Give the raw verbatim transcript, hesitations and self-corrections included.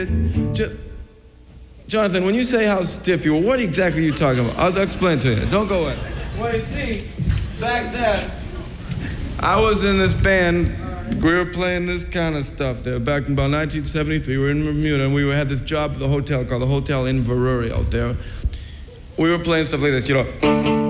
Just, Jonathan, when you say how stiff you were, what exactly are you talking about? I'll explain to you. Don't go away. Well, you see, back then, I was in this band. We were playing this kind of stuff there. Back in about nineteen seventy-three, we were in Bermuda, and we had this job at the hotel called the Hotel Inverurie out there. We were playing stuff like this, you know.